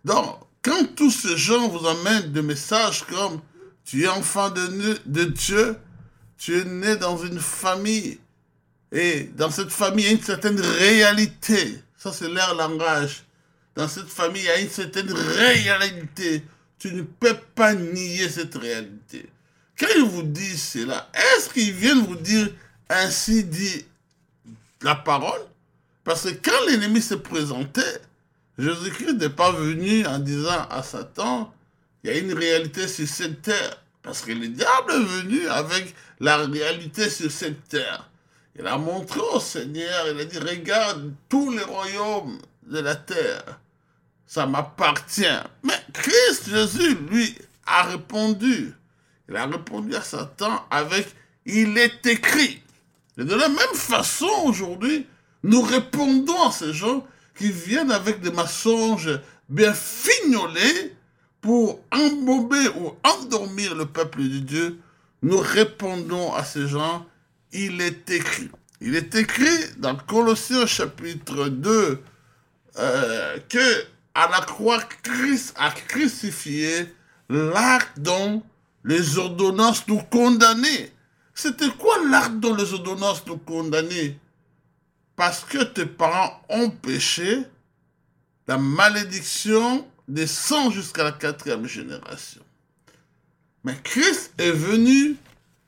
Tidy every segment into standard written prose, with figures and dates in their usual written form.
Donc, quand tous ces gens vous amènent des messages comme tu es enfant de Dieu, tu es né dans une famille, et dans cette famille, il y a une certaine réalité. Ça, c'est leur langage. Dans cette famille, il y a une certaine réalité. Tu ne peux pas nier cette réalité. Quand ils vous disent cela, est-ce qu'ils viennent vous dire ainsi dit la parole? Parce que quand l'ennemi s'est présenté, Jésus-Christ n'est pas venu en disant à Satan, il y a une réalité sur cette terre. Parce que le diable est venu avec la réalité sur cette terre. Il a montré au Seigneur, il a dit, regarde tous les royaumes de la terre, ça m'appartient. Mais Christ Jésus, lui, a répondu. Il a répondu à Satan avec, il est écrit. Et de la même façon, aujourd'hui, nous répondons à ces gens qui viennent avec des mensonges bien fignolés pour embaumer ou endormir le peuple de Dieu. Nous répondons à ces gens, il est écrit. Il est écrit dans Colossiens chapitre 2 que à la croix, Christ a crucifié l'acte dont les ordonnances nous condamnaient. C'était quoi l'acte dont les ordonnances nous condamnaient? Parce que tes parents ont péché, la malédiction descend jusqu'à la 4e génération. Mais Christ est venu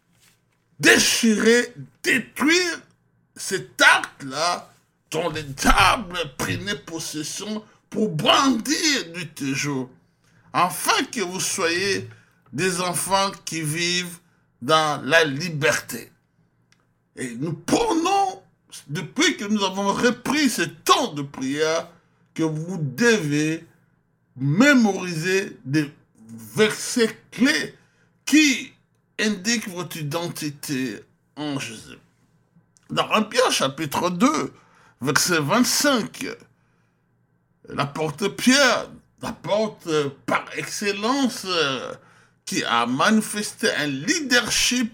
déchirer, détruire cet acte-là dont les diables prenaient possession pour brandir du toujours, afin que vous soyez des enfants qui vivent dans la liberté. Et nous prenons, depuis que nous avons repris ce temps de prière, que vous devez mémoriser des versets clés qui indiquent votre identité en Jésus. Dans 1 Pierre chapitre 2, verset 25, l'apôtre Pierre, l'apôtre par excellence, qui a manifesté un leadership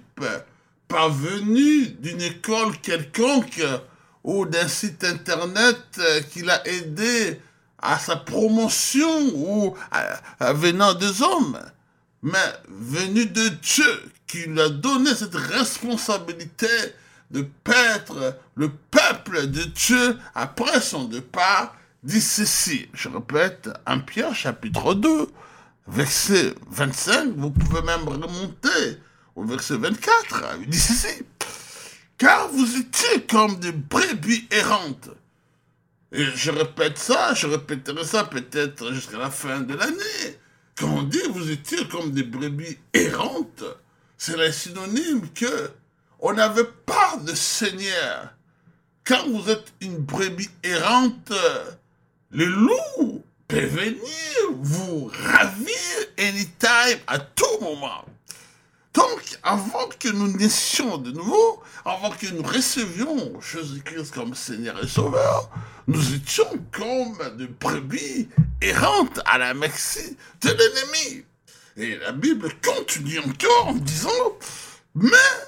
parvenu d'une école quelconque ou d'un site internet qui l'a aidé à sa promotion ou venant des hommes, mais venu de Dieu qui lui a donné cette responsabilité de paître le peuple de Dieu après son départ, dit ceci. Je répète, 1 Pierre chapitre 2, verset 25, vous pouvez même remonter au verset 24, il dit ceci. Car vous étiez comme des brebis errantes. Et je répète ça, je répéterai ça peut-être jusqu'à la fin de l'année. Quand on dit vous étiez comme des brebis errantes, c'est le synonyme que on n'avait pas de Seigneur. Quand vous êtes une brebis errante, le loup peut venir vous ravir anytime, à tout moment. Donc, avant que nous naissions de nouveau, avant que nous recevions Jésus-Christ comme Seigneur et Sauveur, nous étions comme de brebis errantes à la merci de l'ennemi. Et la Bible continue encore en disant, mais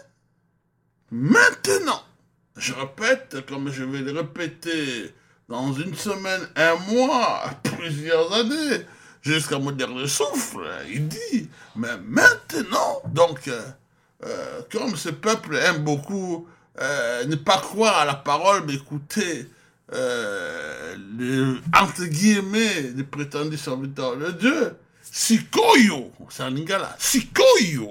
maintenant, je répète, comme je vais le répéter dans une semaine, un mois, plusieurs années, jusqu'à mon dernier souffle, il dit, mais maintenant, donc, comme ce peuple aime beaucoup ne pas croire à la parole, mais écouter entre guillemets, les prétendus serviteurs de Dieu, Sikoyo, c'est en lingala, Sikoyo,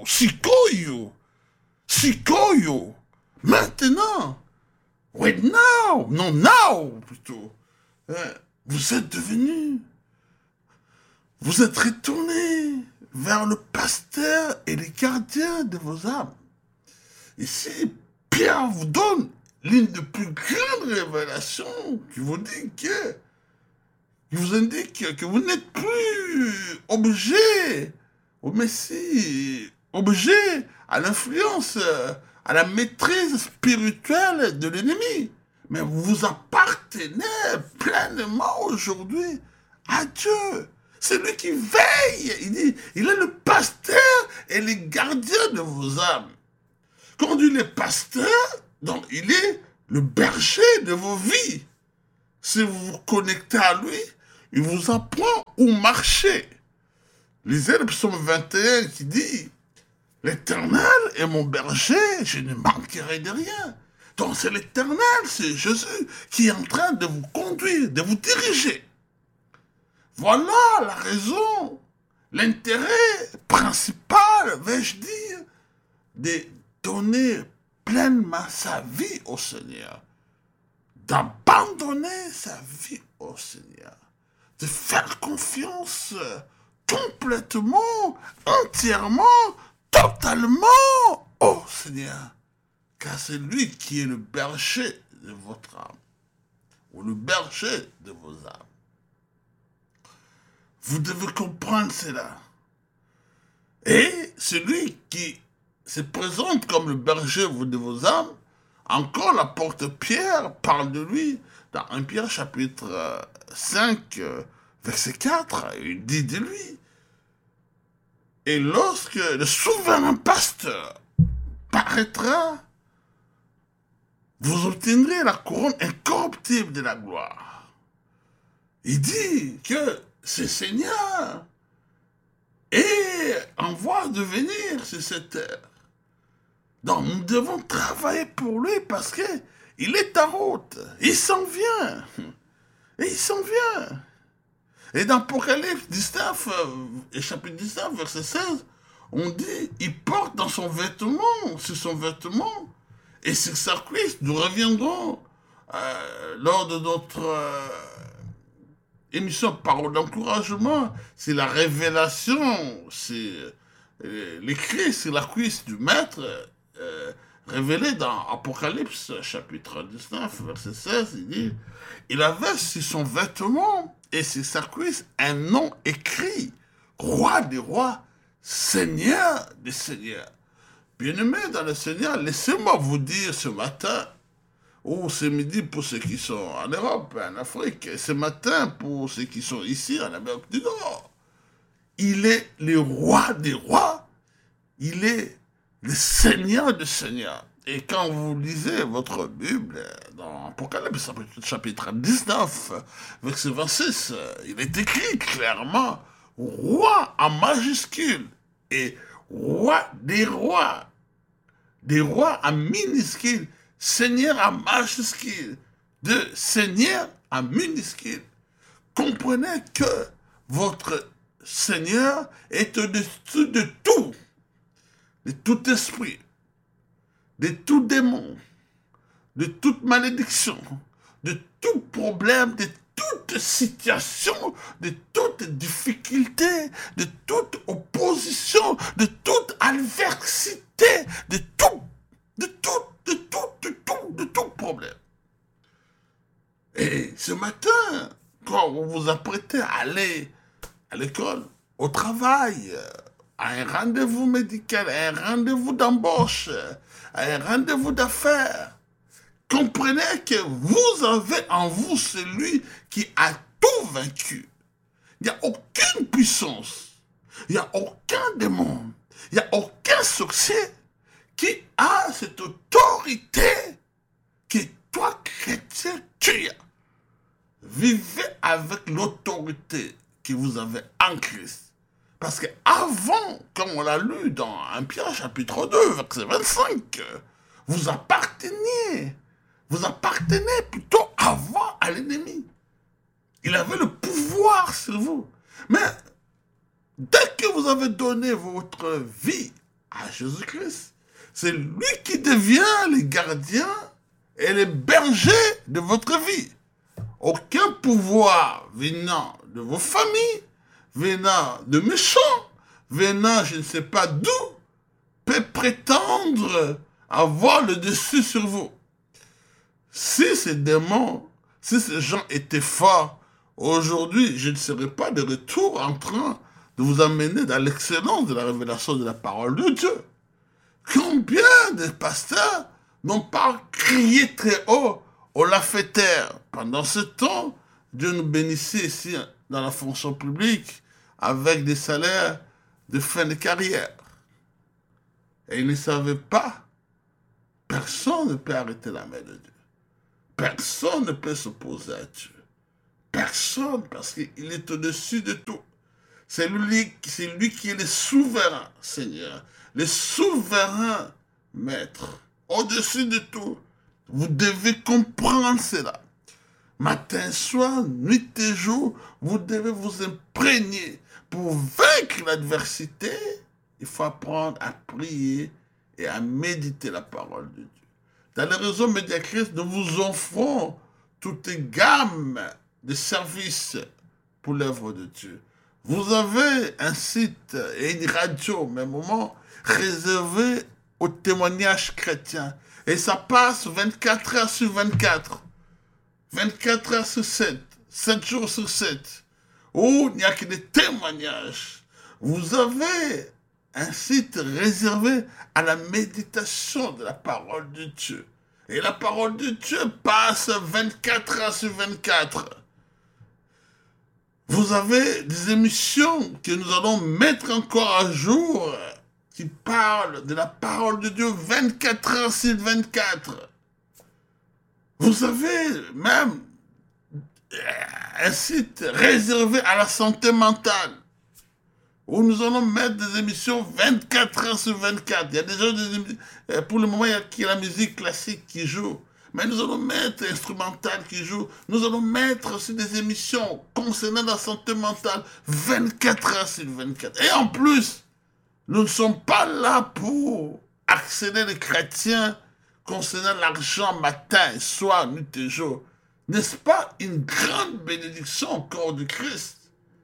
maintenant, wait now, non now, plutôt, vous êtes devenus, vous êtes retournés vers le pasteur et les gardiens de vos âmes. Ici, Pierre vous donne l'une des plus grandes révélations qui vous dit qui vous indique que vous n'êtes plus objet au Messie, objet à l'influence, à la maîtrise spirituelle de l'ennemi. Mais vous appartenez pleinement aujourd'hui à Dieu. C'est lui qui veille. Il dit, il est le pasteur et les gardiens de vos âmes. Quand on dit le pasteur, donc il est le berger de vos vies. Si vous vous connectez à lui, Il vous apprend où marcher. Lisez le psaume 21 qui dit « L'Éternel est mon berger, je ne manquerai de rien. » Donc c'est l'Éternel, c'est Jésus qui est en train de vous conduire, de vous diriger. Voilà la raison, l'intérêt principal, vais-je dire, de donner pleinement sa vie au Seigneur, d'abandonner sa vie au Seigneur, de faire confiance complètement, entièrement, totalement au Seigneur. Car c'est lui qui est le berger de votre âme, ou le berger de vos âmes. Vous devez comprendre cela. Et celui qui se présente comme le berger de vos âmes, encore l'apôtre Pierre parle de lui dans 1 Pierre chapitre 5, verset 4, il dit de lui. Et lorsque le souverain pasteur paraîtra, vous obtiendrez la couronne incorruptible de la gloire. Il dit que ce Seigneur est en voie de venir sur cette terre. Donc nous devons travailler pour lui parce qu'il est en route. Il s'en vient. Et il s'en vient. Et dans Apocalypse 19, chapitre 19, verset 16, on dit, il porte dans son vêtement, sur son vêtement, et sur sa cuisse, nous reviendrons lors de notre émission Parole d'encouragement, c'est la révélation, c'est l'écrit sur la cuisse du maître, révélé dans Apocalypse chapitre 19, verset 16, il dit, il avait sur son vêtement et sur sa cuisse un nom écrit, roi des rois, seigneur des seigneurs. Bien-aimés dans le Seigneur, laissez-moi vous dire ce matin, ou ce midi pour ceux qui sont en Europe, en Afrique, et ce matin pour ceux qui sont ici en Amérique du Nord, il est le roi des rois, il est le Seigneur des seigneurs. Et quand vous lisez votre Bible, dans Apocalypse chapitre 19, verset 26, il est écrit clairement, roi en majuscule, et roi des rois en minuscule, Seigneur en majuscule, de Seigneur en minuscule. Comprenez que votre Seigneur est au-dessus de tout esprit, de tout démon, de toute malédiction, de tout problème, de toute situation, de toute difficulté, de toute opposition, de toute adversité, de tout problème. Et ce matin, quand vous vous apprêtez à aller à l'école, au travail, à un rendez-vous médical, à un rendez-vous d'embauche, à un rendez-vous d'affaires, comprenez que vous avez en vous celui qui a tout vaincu. Il n'y a aucune puissance, il n'y a aucun démon, il n'y a aucun succès qui a cette autorité que toi, chrétien, tu as. Vivez avec l'autorité que vous avez en Christ. Parce que avant, comme on l'a lu dans 1 Pierre chapitre 2, verset 25, vous appartenez plutôt avant à l'ennemi. Il avait le pouvoir sur vous. Mais dès que vous avez donné votre vie à Jésus-Christ, c'est lui qui devient le gardien et le berger de votre vie. Aucun pouvoir venant de vos familles, venant de méchants, venant je ne sais pas d'où, peut prétendre avoir le dessus sur vous. Si ces démons, si ces gens étaient forts, aujourd'hui, je ne serais pas de retour en train de vous amener dans l'excellence de la révélation de la parole de Dieu. Combien de pasteurs n'ont pas crié très haut au lafétaire? Pendant ce temps, Dieu nous bénissait ici dans la fonction publique avec des salaires de fin de carrière. Et ils ne savaient pas. Personne ne peut arrêter la main de Dieu. Personne ne peut s'opposer à Dieu. personne parce qu'il est au-dessus de tout. C'est lui qui est le souverain Seigneur, le souverain Maître, au-dessus de tout. Vous devez comprendre cela. Matin, soir, nuit et jour, vous devez vous imprégner. Pour vaincre l'adversité, il faut apprendre à prier et à méditer la parole de Dieu. Dans les réseaux Médiachrist, nous vous offrons toute gamme de services pour l'œuvre de Dieu. Vous avez un site et une radio, au même moment, réservé aux témoignages chrétiens. Et ça passe 24 heures sur 24, 24 heures sur 7, 7 jours sur 7, où il n'y a que des témoignages. Vous avez un site réservé à la méditation de la parole de Dieu. Et la parole de Dieu passe 24 heures sur 24. Vous avez des émissions que nous allons mettre encore à jour qui parlent de la parole de Dieu 24 heures sur 24. Vous avez même un site réservé à la santé mentale où nous allons mettre des émissions 24 heures sur 24. Il y a déjà pour le moment, il y a la musique classique qui joue. Mais nous allons mettre l'instrumental qui joue. Nous allons mettre aussi des émissions concernant la santé mentale 24 heures sur 24. Et en plus, nous ne sommes pas là pour harceler les chrétiens concernant l'argent matin et soir, nuit et jour. N'est-ce pas une grande bénédiction au corps de Christ?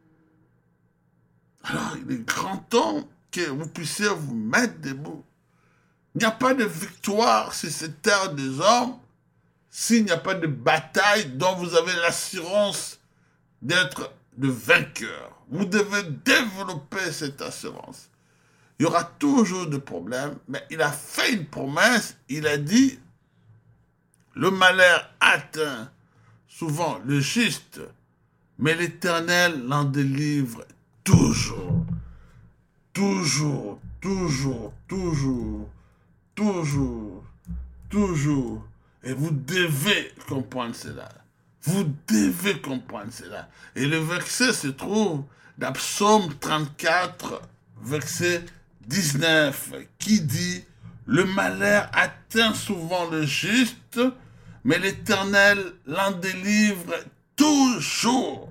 Alors, il est grand temps que vous puissiez vous mettre debout. Il n'y a pas de victoire sur cette terre des hommes s'il n'y a pas de bataille dont vous avez l'assurance d'être le vainqueur. Vous devez développer cette assurance. Il y aura toujours des problèmes, mais il a fait une promesse. Il a dit, le malheur atteint souvent le juste, mais l'Éternel l'en délivre toujours. Toujours, toujours, toujours, toujours, toujours. Et vous devez comprendre cela. Vous devez comprendre cela. Et le verset se trouve dans Psaume 34, verset 19, qui dit « Le malheur atteint souvent le juste, mais l'Éternel l'en délivre toujours. »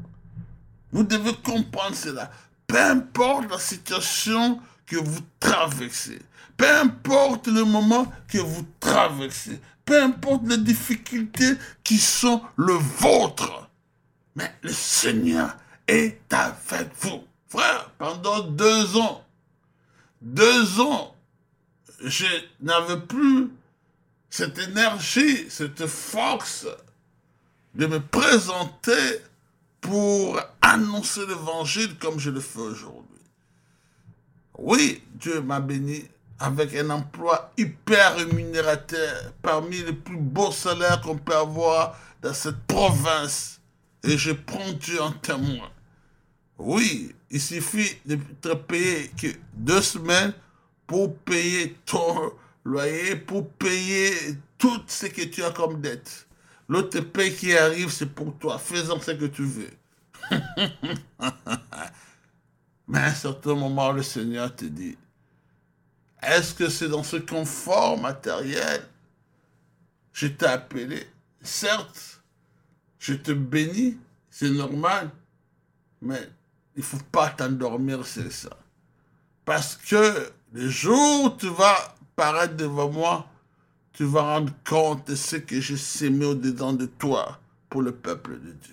Vous devez comprendre cela. Peu importe la situation que vous traversez, peu importe le moment que vous traversez, peu importe les difficultés qui sont le vôtre, mais le Seigneur est avec vous. Frère, pendant 2 ans, je n'avais plus cette énergie, cette force de me présenter pour annoncer l'évangile comme je le fais aujourd'hui. Oui, Dieu m'a béni avec un emploi hyper rémunérateur, parmi les plus beaux salaires qu'on peut avoir dans cette province. Et je prends Dieu en témoin. Oui, il suffit de te payer que 2 semaines pour payer ton loyer, pour payer tout ce que tu as comme dette. L'autre paye qui arrive, c'est pour toi. Fais-en ce que tu veux. Mais à un certain moment, le Seigneur te dit, est-ce que c'est dans ce confort matériel je t'ai appelé? Certes, je te bénis, c'est normal, mais il ne faut pas t'endormir sur ça. Parce que le jour où tu vas paraître devant moi, tu vas rendre compte de ce que j'ai sémé au-dedans de toi pour le peuple de Dieu.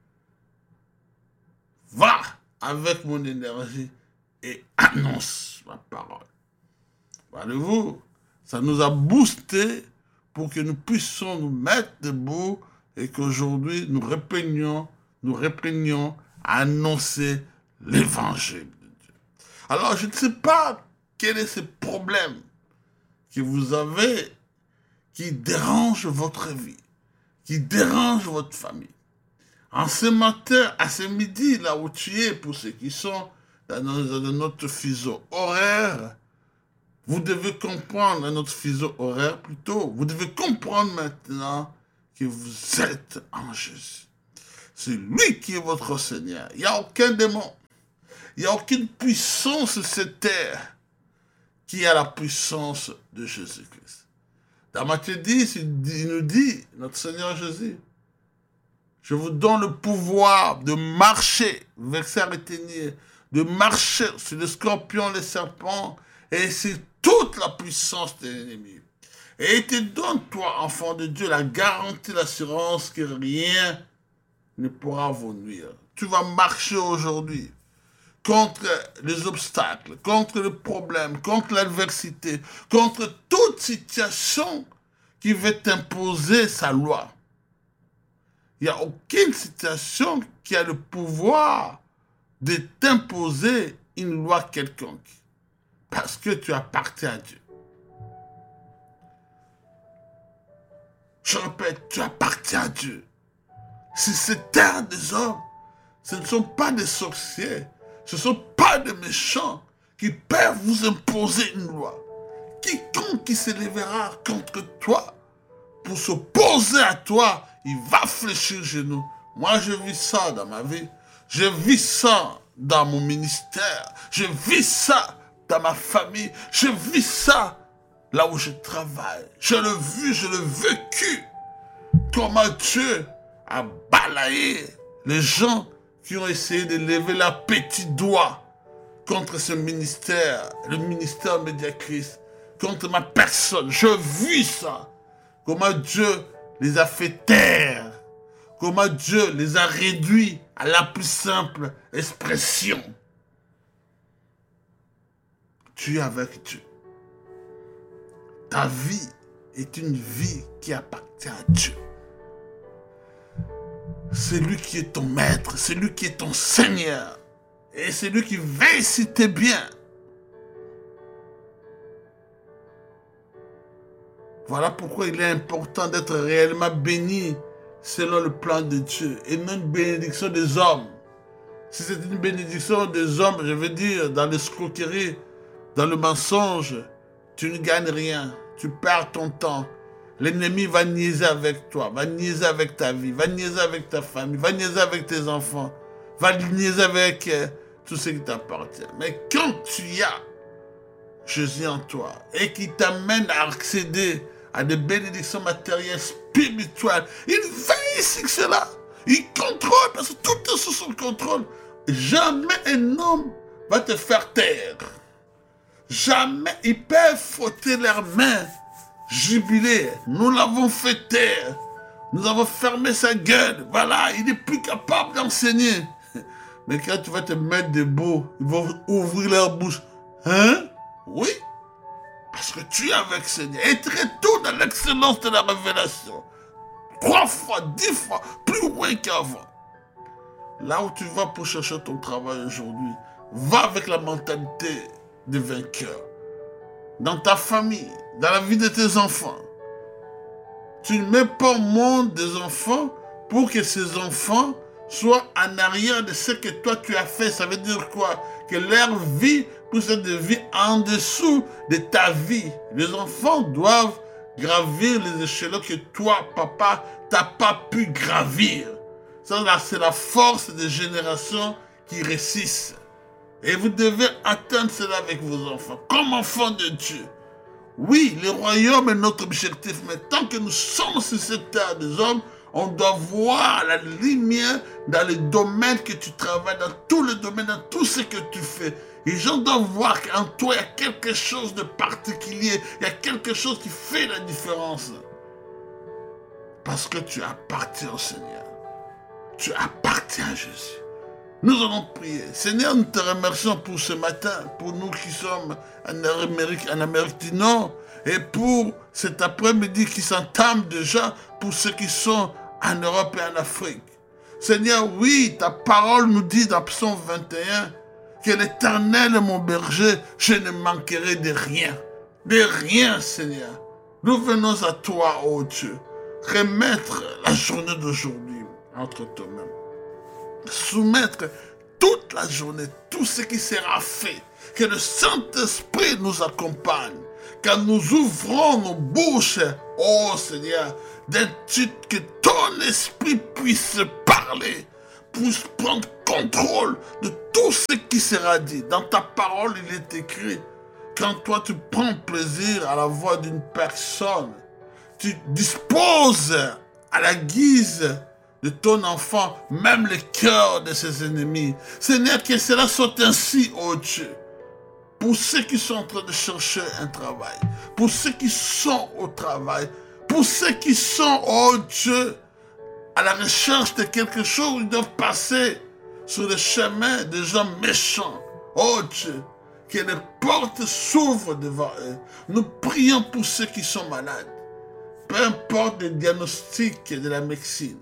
Va avec mon énergie et annonce ma parole. Voyez-vous, ça nous a boosté pour que nous puissions nous mettre debout et qu'aujourd'hui nous reprenions à annoncer l'évangile de Dieu. Alors, je ne sais pas quel est ce problème que vous avez qui dérange votre vie, qui dérange votre famille. En ce matin, à ce midi, là où tu es, pour ceux qui sont dans notre fuseau horaire, vous devez comprendre, dans notre fuseau horaire plutôt, vous devez comprendre maintenant que vous êtes en Jésus. C'est lui qui est votre Seigneur. Il n'y a aucun démon. Il n'y a aucune puissance sur cette terre qui a la puissance de Jésus-Christ. Dans Matthieu 10, il nous dit, notre Seigneur Jésus, je vous donne le pouvoir de marcher, verset arrêté, de marcher sur les scorpions, les serpents, et sur toute la puissance de l'ennemi. Et il te donne, toi, enfant de Dieu, la garantie, l'assurance que rien ne pourra vous nuire. Tu vas marcher aujourd'hui contre les obstacles, contre les problèmes, contre l'adversité, contre toute situation qui veut t'imposer sa loi. Il n'y a aucune situation qui a le pouvoir de t'imposer une loi quelconque. Parce que tu appartiens à Dieu. Je répète, tu appartiens à Dieu. Si c'est terre des hommes, ce ne sont pas des sorciers, ce ne sont pas des méchants qui peuvent vous imposer une loi. Quiconque qui s'élèvera contre toi pour s'opposer à toi, il va fléchir genou. Moi, je vis ça dans ma vie. Je vis ça dans mon ministère. Je vis ça dans ma famille. Je vis ça là où je travaille. Je l'ai vu, je l'ai vécu. Comment Dieu a balayé les gens qui ont essayé de lever leur petit doigt contre ce ministère, le ministère Médiachrist, contre ma personne. Je vis ça. Comment Dieu les a fait taire. Comment Dieu les a réduits à la plus simple expression. Tu es avec Dieu. Ta vie est une vie qui appartient à Dieu. C'est lui qui est ton maître, c'est lui qui est ton Seigneur. Et c'est lui qui veille si t'es bien. Voilà pourquoi il est important d'être réellement béni selon le plan de Dieu et non une bénédiction des hommes. Si c'est une bénédiction des hommes, je veux dire, dans l'escroquerie, dans le mensonge, tu ne gagnes rien, tu perds ton temps. L'ennemi va niaiser avec toi, va niaiser avec ta vie, va niaiser avec ta famille, va niaiser avec tes enfants, va niaiser avec tout ce qui t'appartient. Mais quand tu as Jésus en toi et qui t'amène à accéder à des bénédictions matérielles, spirituelles, il veille sur cela. Il contrôle, parce que tout est sous son contrôle. Jamais un homme va te faire taire. Jamais ils peuvent frotter leurs mains, jubiler. Nous l'avons fait taire. Nous avons fermé sa gueule. Voilà, il n'est plus capable d'enseigner. Mais quand tu vas te mettre debout, ils vont ouvrir leur bouche. Hein? Oui. Parce que tu es avec le Seigneur. Et très tôt dans l'excellence de la révélation. 3 fois, 10 fois, plus loin qu'avant. Là où tu vas pour chercher ton travail aujourd'hui, va avec la mentalité de vainqueur. Dans ta famille, dans la vie de tes enfants. Tu ne mets pas au monde des enfants pour que ces enfants soient en arrière de ce que toi tu as fait. Ça veut dire quoi? Que leur vie puisse être de vie en dessous de ta vie. Les enfants doivent gravir les échelons que toi, papa, t'as pas pu gravir. Ça, c'est la force des générations qui réussissent. Et vous devez atteindre cela avec vos enfants, comme enfants de Dieu. Oui, le royaume est notre objectif, mais tant que nous sommes sur cette terre des hommes, on doit voir la lumière dans les domaines que tu travailles, dans tous les domaines, dans tout ce que tu fais. Les gens doivent voir qu'en toi, il y a quelque chose de particulier, il y a quelque chose qui fait la différence. Parce que tu appartiens au Seigneur. Tu appartiens à Jésus. Nous allons prier. Seigneur, nous te remercions pour ce matin, pour nous qui sommes en Amérique du Nord, et pour cet après-midi qui s'entame déjà pour ceux qui sont en Europe et en Afrique. Seigneur, oui, ta parole nous dit dans Psaume 21 que l'Éternel est mon berger, je ne manquerai de rien. De rien, Seigneur. Nous venons à toi, ô Dieu, remettre la journée d'aujourd'hui entre tes mains. Soumettre toute la journée, tout ce qui sera fait, que le Saint-Esprit nous accompagne, quand nous ouvrons nos bouches, oh Seigneur, que ton esprit puisse parler puisses prendre contrôle de tout ce qui sera dit. Dans ta parole, il est écrit, quand toi tu prends plaisir à la voix d'une personne, tu disposes à la guise de ton enfant, même le cœur de ses ennemis. Seigneur, que cela soit ainsi, oh Dieu. Pour ceux qui sont en train de chercher un travail, pour ceux qui sont au travail, pour ceux qui sont, oh Dieu, à la recherche de quelque chose, ils doivent passer sur le chemin des gens méchants. Oh Dieu, que les portes s'ouvrent devant eux. Nous prions pour ceux qui sont malades. Peu importe le diagnostic de la médecine,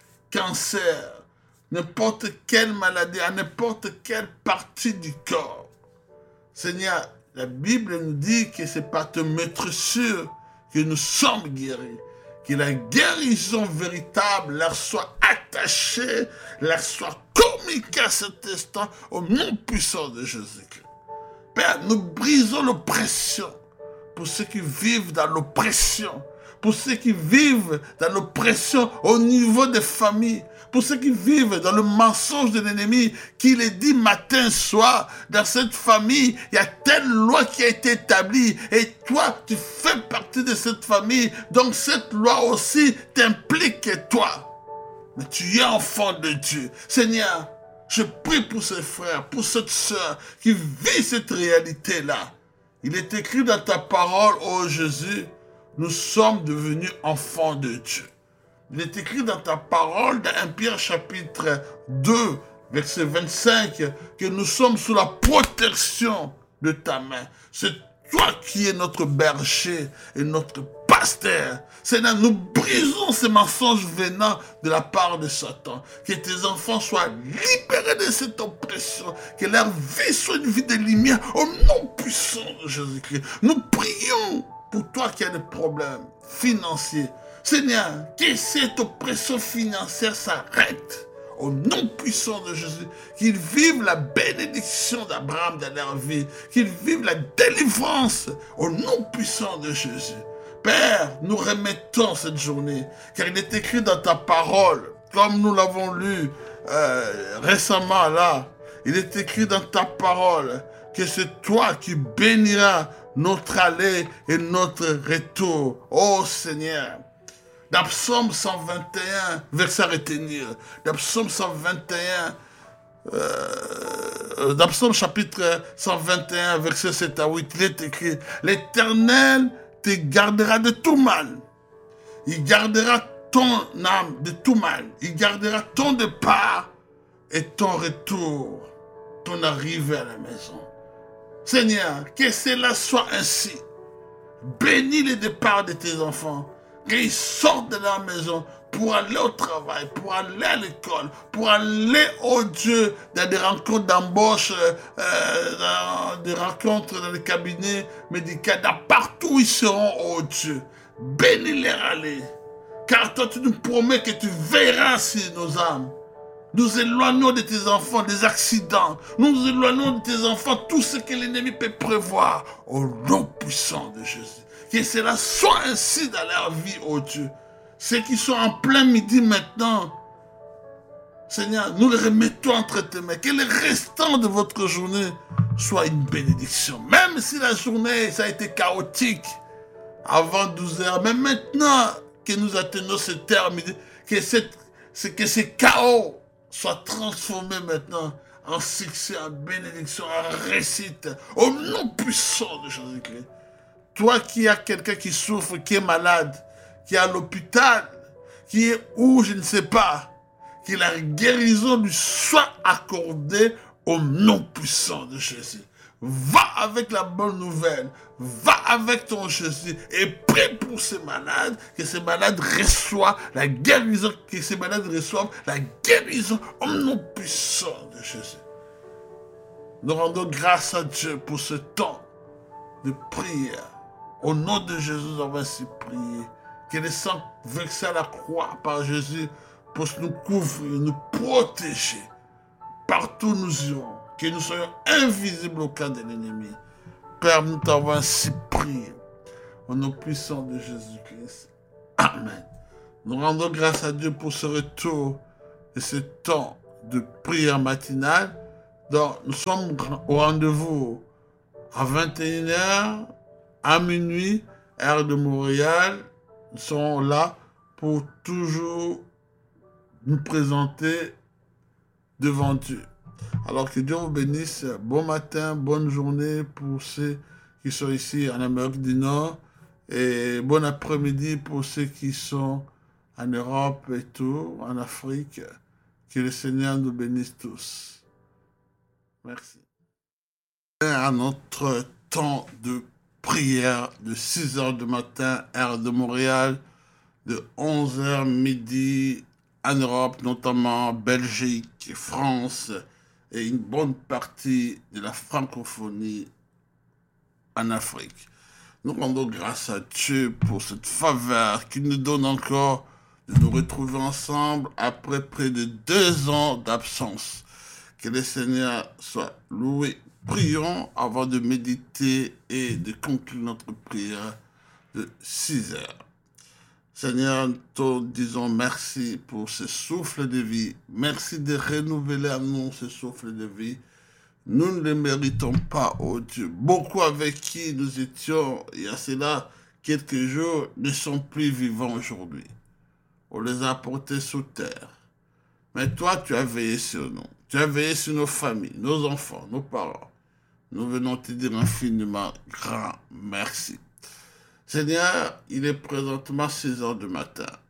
cancer, n'importe quelle maladie, à n'importe quelle partie du corps. Seigneur, la Bible nous dit que c'est par te mettre sûr que nous sommes guéris. Que la guérison véritable leur soit attachée, leur soit communiquée à cet instant au nom puissant de Jésus-Christ. Père, nous brisons l'oppression pour ceux qui vivent dans l'oppression, pour ceux qui vivent dans l'oppression au niveau des familles, pour ceux qui vivent dans le mensonge de l'ennemi, qui les dit matin, soir, dans cette famille, il y a telle loi qui a été établie, et toi, tu fais partie de cette famille, donc cette loi aussi t'implique toi. Mais tu es enfant de Dieu. Seigneur, je prie pour ces frères, pour cette sœur qui vit cette réalité-là. Il est écrit dans ta parole, ô Jésus, nous sommes devenus enfants de Dieu. Il est écrit dans ta parole, dans 1 Pierre chapitre 2, verset 25, que nous sommes sous la protection de ta main. C'est toi qui es notre berger et notre pasteur. Seigneur, nous brisons ces mensonges venant de la part de Satan. Que tes enfants soient libérés de cette oppression. Que leur vie soit une vie de lumière au nom puissant de Jésus-Christ. Nous prions pour toi qui as des problèmes financiers. Seigneur, que cette oppression financière s'arrête au nom puissant de Jésus, qu'ils vivent la bénédiction d'Abraham dans leur vie, qu'ils vivent la délivrance au nom puissant de Jésus. Père, nous remettons cette journée, car il est écrit dans ta parole, comme nous l'avons lu récemment là, il est écrit dans ta parole que c'est toi qui béniras notre aller et notre retour. Oh Seigneur, dans Psaume 121, verset à retenir, dans Psaume 121, dans Psaume chapitre 121, verset 7 à 8, il est écrit, l'Éternel te gardera de tout mal. Il gardera ton âme de tout mal. Il gardera ton départ et ton retour, ton arrivée à la maison. Seigneur, que cela soit ainsi. Bénis le départ de tes enfants. Qu'ils sortent de la maison pour aller au travail, pour aller à l'école, pour aller, oh Dieu, dans des rencontres d'embauche, dans des rencontres dans les cabinets médicaux, partout où ils seront, oh Dieu. Bénis-les aller. Car toi, tu nous promets que tu veilleras sur nos âmes. Nous éloignons de tes enfants des accidents. Nous éloignons de tes enfants tout ce que l'ennemi peut prévoir. Au nom puissant de Jésus. Que cela soit ainsi dans leur vie, oh Dieu. Ceux qui sont en plein midi maintenant, Seigneur, nous les remettons entre tes mains. Que le restant de votre journée soit une bénédiction. Même si la journée, ça a été chaotique avant 12 heures. Mais maintenant que nous atteignons ce terme, que ces chaos soient transformés maintenant en succès, en bénédiction, en réussite. Au nom puissant de Jésus-Christ. Toi qui as quelqu'un qui souffre, qui est malade, qui est à l'hôpital, qui est où, je ne sais pas, que la guérison lui soit accordée au nom puissant de Jésus. Va avec la bonne nouvelle, va avec ton Jésus et prie pour ces malades, que ces malades reçoivent la guérison, que ces malades reçoivent la guérison au nom puissant de Jésus. Nous rendons grâce à Dieu pour ce temps de prière. Au nom de Jésus, nous avons ainsi prié. Que le sang versé à la croix par Jésus puisse nous couvrir, nous protéger. Partout où nous irons. Que nous soyons invisibles au cas de l'ennemi. Père, nous t'avons ainsi prié. Au nom puissant de Jésus-Christ. Amen. Nous rendons grâce à Dieu pour ce retour et ce temps de prière matinale. Donc, nous sommes au rendez-vous à 21h, à minuit, heure de Montréal. Nous sommes là pour toujours nous présenter devant Dieu. Alors que Dieu vous bénisse. Bon matin, bonne journée pour ceux qui sont ici en Amérique du Nord. Et bon après-midi pour ceux qui sont en Europe et tout, en Afrique. Que le Seigneur nous bénisse tous. Merci. À notre temps de prière de 6 heures du matin, heure de Montréal, de 11 h midi en Europe, notamment Belgique, France et une bonne partie de la francophonie en Afrique. Nous rendons grâce à Dieu pour cette faveur qu'il nous donne encore de nous retrouver ensemble après près de 2 ans d'absence. Que le Seigneur soit loué. Prions avant de méditer et de conclure notre prière de 6 heures. Seigneur, nous te disons merci pour ce souffle de vie. Merci de renouveler à nous ce souffle de vie. Nous ne le méritons pas, oh Dieu. Beaucoup avec qui nous étions il y a cela quelques jours ne sont plus vivants aujourd'hui. On les a portés sous terre. Mais toi, tu as veillé sur nous. Tu as veillé sur nos familles, nos enfants, nos parents. Nous venons te dire infiniment grand merci. Seigneur, il est présentement 6 heures du matin.